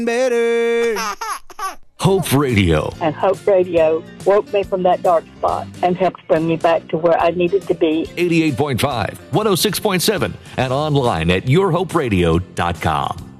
better. Hope Radio. And Hope Radio woke me from that dark spot and helped bring me back to where I needed to be. 88.5, 106.7, and online at yourhoperadio.com.